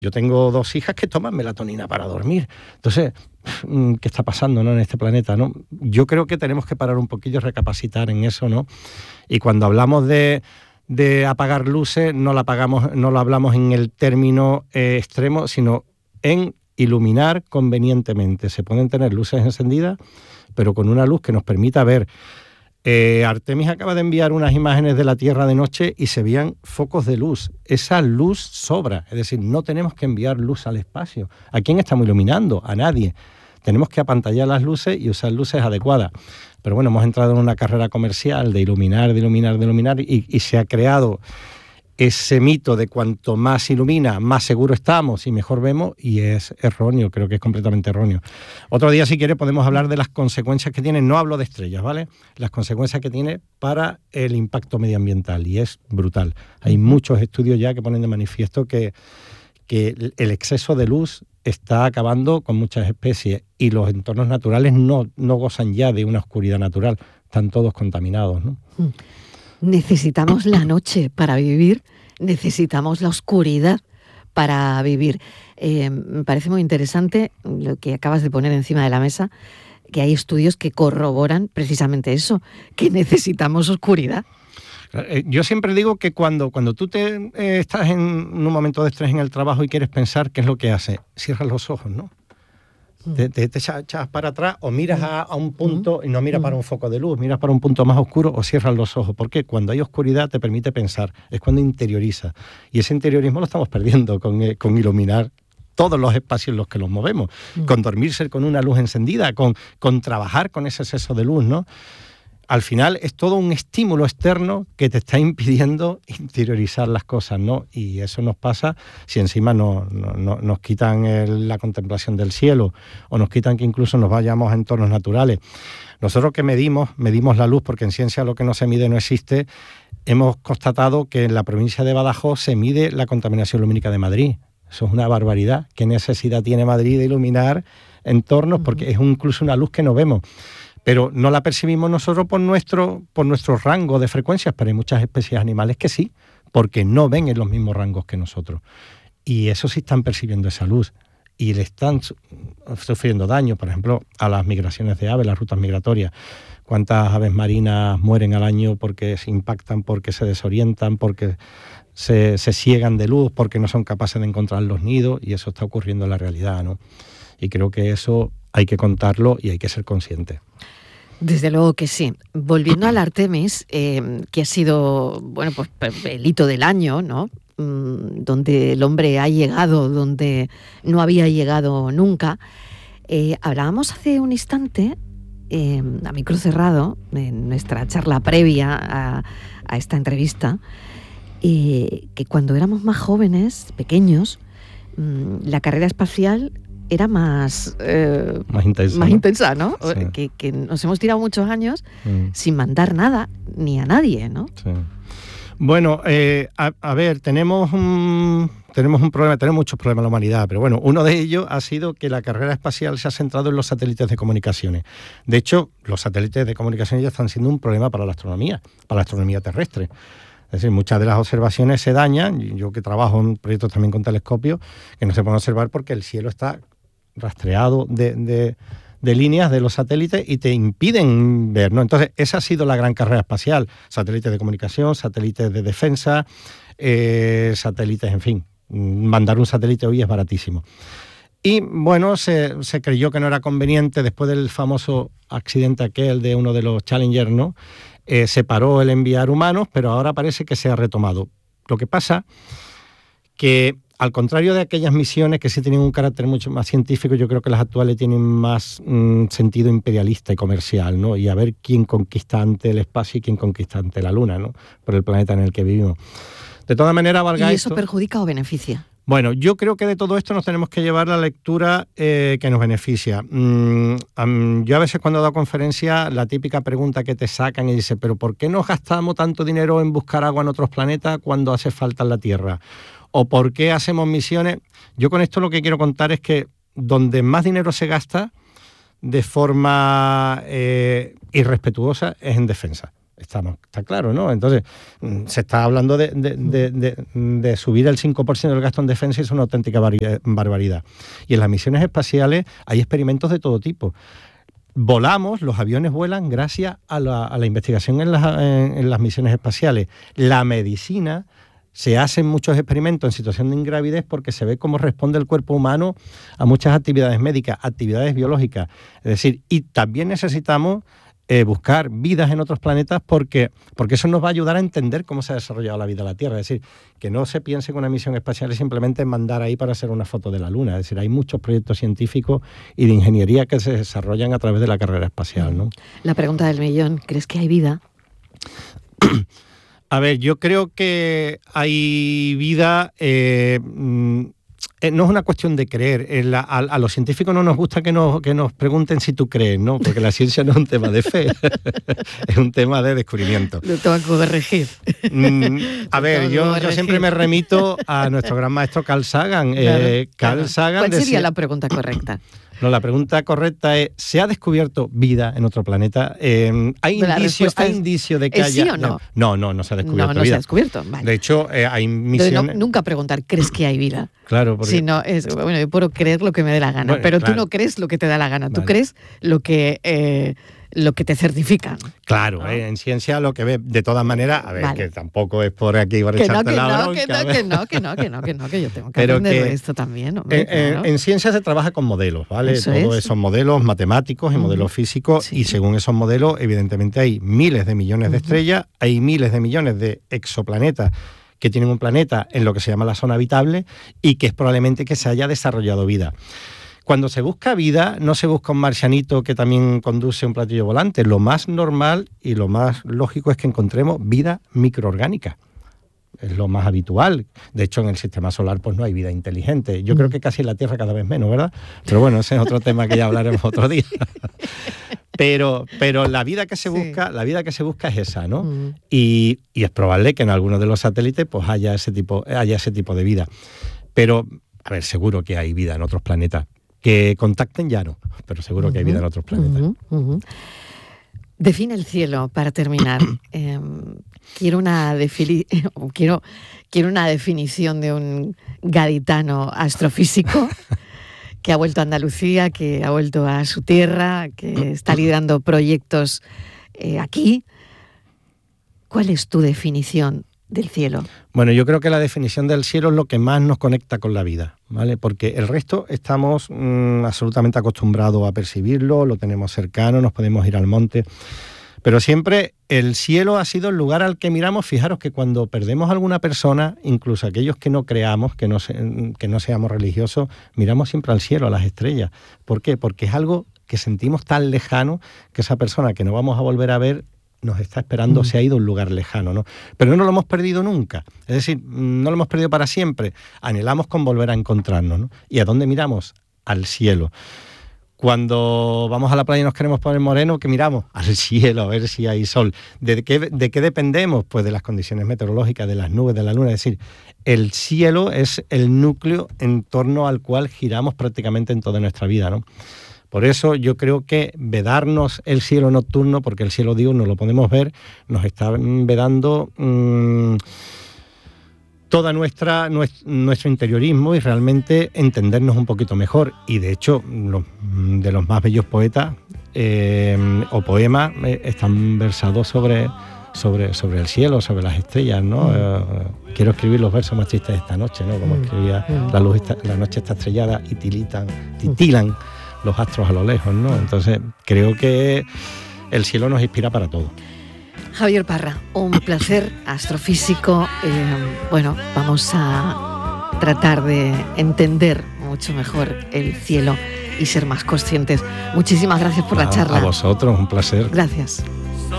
Yo tengo 2 hijas que toman melatonina para dormir. Entonces, ¿qué está pasando, ¿no?, en este planeta, ¿no? Yo creo que tenemos que parar un poquillo y recapacitar en eso, ¿no? Y cuando hablamos de apagar luces, no lo hablamos en el término extremo, sino en iluminar convenientemente. Se pueden tener luces encendidas, pero con una luz que nos permita ver. Artemis acaba de enviar unas imágenes de la Tierra de noche y se veían focos de luz. Esa luz sobra, es decir, no tenemos que enviar luz al espacio. ¿A quién estamos iluminando? A nadie. Tenemos que apantallar las luces y usar luces adecuadas. Pero bueno, hemos entrado en una carrera comercial de iluminar y se ha creado ese mito de cuanto más ilumina, más seguro estamos y mejor vemos, y es erróneo, creo que es completamente erróneo. Otro día, si quiere, podemos hablar de las consecuencias que tiene, no hablo de estrellas, ¿vale? Las consecuencias que tiene para el impacto medioambiental, y es brutal. Hay muchos estudios ya que ponen de manifiesto que el exceso de luz está acabando con muchas especies, y los entornos naturales no gozan ya de una oscuridad natural, están todos contaminados, ¿no? Necesitamos la noche para vivir, necesitamos la oscuridad para vivir. Me parece muy interesante lo que acabas de poner encima de la mesa, que hay estudios que corroboran precisamente eso, que necesitamos oscuridad. Yo siempre digo que cuando tú estás en un momento de estrés en el trabajo y quieres pensar, ¿qué es lo que haces? Cierras los ojos, ¿no? Te echas para atrás o miras a un punto y no miras para un foco de luz, miras para un punto más oscuro o cierras los ojos. ¿Por qué? Cuando hay oscuridad te permite pensar, es cuando interioriza. Y ese interiorismo lo estamos perdiendo con iluminar todos los espacios en los que los movemos, con dormirse con una luz encendida, con trabajar con ese exceso de luz, ¿no? Al final es todo un estímulo externo que te está impidiendo interiorizar las cosas, ¿no? Y eso nos pasa si encima nos quitan la contemplación del cielo, o nos quitan que incluso nos vayamos a entornos naturales. Nosotros que medimos la luz, porque en ciencia lo que no se mide no existe, hemos constatado que en la provincia de Badajoz se mide la contaminación lumínica de Madrid. Eso es una barbaridad. ¿Qué necesidad tiene Madrid de iluminar entornos? Porque es incluso una luz que no vemos. Pero no la percibimos nosotros por nuestro rango de frecuencias, pero hay muchas especies animales que sí, porque no ven en los mismos rangos que nosotros. Y eso sí están percibiendo esa luz y le están sufriendo daño, por ejemplo, a las migraciones de aves, las rutas migratorias. ¿Cuántas aves marinas mueren al año porque se impactan, porque se desorientan, porque se ciegan de luz, porque no son capaces de encontrar los nidos? Y eso está ocurriendo en la realidad, ¿no? Y creo que eso hay que contarlo y hay que ser consciente. Desde luego que sí. Volviendo al Artemis, que ha sido, bueno, pues el hito del año, ¿no? Donde el hombre ha llegado, donde no había llegado nunca. Hablábamos hace un instante, a micro cerrado, en nuestra charla previa a esta entrevista, que cuando éramos más jóvenes, pequeños, la carrera espacial era más intensa, ¿no? Sí. Que nos hemos tirado muchos años sin mandar nada ni a nadie, ¿no? Sí. Bueno, a ver, tenemos un problema, tenemos muchos problemas en la humanidad, pero bueno, uno de ellos ha sido que la carrera espacial se ha centrado en los satélites de comunicaciones. De hecho, los satélites de comunicaciones ya están siendo un problema para la astronomía terrestre. Es decir, muchas de las observaciones se dañan. Yo que trabajo en proyectos también con telescopios, que no se pueden observar porque el cielo está rastreado de líneas de los satélites y te impiden ver, ¿no? Entonces, esa ha sido la gran carrera espacial. Satélites de comunicación, satélites de defensa, satélites, en fin. Mandar un satélite hoy es baratísimo. Y bueno, se creyó que no era conveniente, después del famoso accidente aquel de uno de los Challenger, ¿no? Se paró el enviar humanos, pero ahora parece que se ha retomado. Lo que pasa que, al contrario de aquellas misiones que sí tenían un carácter mucho más científico, yo creo que las actuales tienen más sentido imperialista y comercial, ¿no? Y a ver quién conquista ante el espacio y quién conquista ante la Luna, ¿no? Por el planeta en el que vivimos. De todas maneras, valga ¿Y eso esto, perjudica o beneficia? Bueno, yo creo que de todo esto nos tenemos que llevar la lectura que nos beneficia. Yo a veces cuando he dado conferencia, la típica pregunta que te sacan y dice, ¿pero por qué nos gastamos tanto dinero en buscar agua en otros planetas cuando hace falta en la Tierra? ¿O por qué hacemos misiones? Yo con esto lo que quiero contar es que donde más dinero se gasta de forma irrespetuosa es en defensa. Está claro, ¿no? Entonces, se está hablando de subir el 5% del gasto en defensa y es una auténtica barbaridad. Y en las misiones espaciales hay experimentos de todo tipo. Volamos, los aviones vuelan gracias a la investigación en las misiones espaciales. La medicina, se hacen muchos experimentos en situación de ingravidez porque se ve cómo responde el cuerpo humano a muchas actividades médicas, actividades biológicas. Es decir, y también necesitamos buscar vidas en otros planetas porque eso nos va a ayudar a entender cómo se ha desarrollado la vida en la Tierra. Es decir, que no se piense que una misión espacial es simplemente mandar ahí para hacer una foto de la Luna. Es decir, hay muchos proyectos científicos y de ingeniería que se desarrollan a través de la carrera espacial, ¿no? La pregunta del millón, ¿crees que hay vida? A ver, yo creo que hay vida... no es una cuestión de creer. A los científicos no nos gusta que nos pregunten si tú crees, ¿no? Porque la ciencia no es un tema de fe, es un tema de descubrimiento. Lo tengo que corregir. A ver, yo siempre me remito a nuestro gran maestro Carl Sagan. Carl Sagan. ¿Cuál sería la pregunta correcta? No, la pregunta correcta es, ¿se ha descubierto vida en otro planeta? ¿Hay indicio de que haya...? ¿Sí o no? No se ha descubierto vida. No se ha descubierto, vale. De hecho, hay misiones... Nunca preguntar, ¿crees que hay vida? Claro, porque... Si no, bueno, yo puedo creer lo que me dé la gana, pero claro, tú no crees lo que te da la gana, tú crees lo que te certifican. Claro, ¿no? En ciencia lo que ve, de todas maneras, a ver, que tampoco es por aquí para echarte la bronca. Que yo tengo que aprender de esto también. Hombre, claro. En ciencia se trabaja con modelos, ¿vale? Todos esos modelos matemáticos y modelos físicos, y según esos modelos, evidentemente hay miles de millones de estrellas, hay miles de millones de exoplanetas que tienen un planeta en lo que se llama la zona habitable y que es probablemente que se haya desarrollado vida. Cuando se busca vida, no se busca un marcianito que también conduce un platillo volante. Lo más normal y lo más lógico es que encontremos vida microorgánica. Es lo más habitual. De hecho, en el sistema solar pues no hay vida inteligente. Yo creo que casi en la Tierra cada vez menos, ¿verdad? Pero bueno, ese es otro tema que ya hablaremos otro día. Pero la vida que se busca, es esa, ¿no? Y es probable que en algunos de los satélites pues haya ese tipo de vida. Pero, a ver, seguro que hay vida en otros planetas. Que contacten ya no, pero seguro que hay vida en otros planetas. Define el cielo, para terminar. Quiero una definición de un gaditano astrofísico que ha vuelto a Andalucía, que ha vuelto a su tierra, que está liderando proyectos aquí. ¿Cuál es tu definición del cielo? Bueno, yo creo que la definición del cielo es lo que más nos conecta con la vida, ¿vale? Porque el resto estamos absolutamente acostumbrados a percibirlo, lo tenemos cercano, nos podemos ir al monte, pero siempre el cielo ha sido el lugar al que miramos. Fijaros que cuando perdemos a alguna persona, incluso aquellos que no creamos, que no seamos religiosos, miramos siempre al cielo, a las estrellas. ¿Por qué? Porque es algo que sentimos tan lejano que esa persona que no vamos a volver a ver nos está esperando, se ha ido a un lugar lejano, ¿no? Pero no lo hemos perdido nunca, es decir, no lo hemos perdido para siempre, anhelamos con volver a encontrarnos, ¿no? ¿Y a dónde miramos? Al cielo. Cuando vamos a la playa y nos queremos poner morenos, ¿qué miramos? Al cielo, a ver si hay sol. ¿De qué dependemos? Pues de las condiciones meteorológicas, de las nubes, de la luna. Es decir, el cielo es el núcleo en torno al cual giramos prácticamente en toda nuestra vida, ¿no? Por eso yo creo que vedarnos el cielo nocturno, porque el cielo diurno lo podemos ver, nos está vedando toda nuestro interiorismo y realmente entendernos un poquito mejor. Y de hecho, de los más bellos poetas o poemas están versados sobre el cielo, sobre las estrellas, ¿no? Quiero escribir los versos más tristes de esta noche, ¿no? Como escribía la noche está estrellada y titilan los astros a lo lejos, ¿no? Entonces creo que el cielo nos inspira para todo. Javier Parra, un placer, astrofísico. Bueno, vamos a tratar de entender mucho mejor el cielo y ser más conscientes. Muchísimas gracias por la charla. A vosotros, un placer. Gracias.